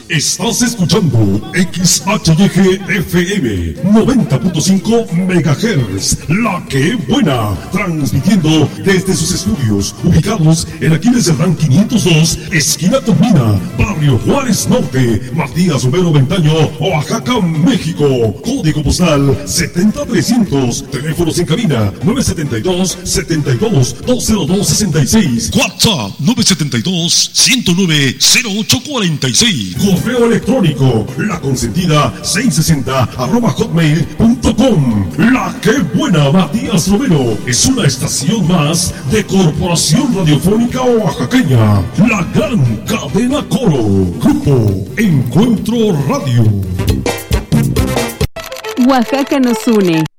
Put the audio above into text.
Estás escuchando XHYG-FM 90.5 MHz, La Que Buena, transmitiendo desde sus estudios ubicados en Aquiles Cerdán 502, esquina Tomina, Barrio Juárez Norte, Matías Romero Ventaño, Oaxaca, México. Código postal 70300, teléfonos en cabina 972-72-20266, WhatsApp 972-109-0846, correo electrónico laconsentida660@hotmail.com. La Que Buena, Matías Romero, es una estación más de Corporación Radiofónica Oaxaqueña, la gran cadena Coro, Grupo Encuentro Radio. Oaxaca nos une.